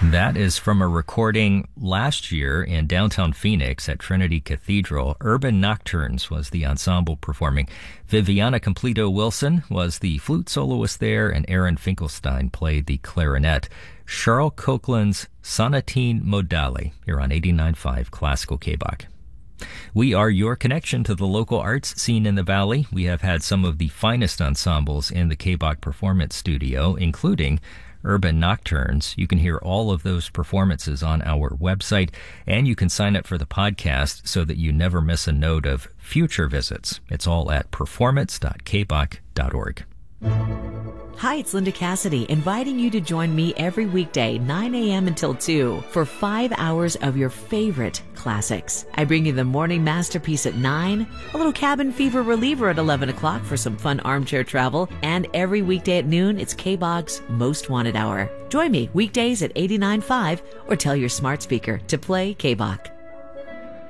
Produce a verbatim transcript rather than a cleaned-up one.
That is from a recording last year in downtown Phoenix at Trinity Cathedral. Urban Nocturnes was the ensemble performing. Viviana Completo Wilson was the flute soloist there, and Aaron Finkelstein played the clarinet. Charles Copeland's Sonatine Modali here on eighty-nine point five Classical K-Bach. We are your connection to the local arts scene in the Valley. We have had some of the finest ensembles in the K-Bach Performance Studio, including Urban Nocturnes. You can hear all of those performances on our website, and you can sign up for the podcast so that you never miss a note of future visits. It's all at performance dot k bach dot org. Hi, it's Linda Cassidy, inviting you to join me every weekday, nine a.m. until two, for five hours of your favorite classics. I bring you the morning masterpiece at nine, a little cabin fever reliever at eleven o'clock for some fun armchair travel, and every weekday at noon, it's K-Bach's Most Wanted Hour. Join me weekdays at eighty-nine point five, or tell your smart speaker to play K-Bach.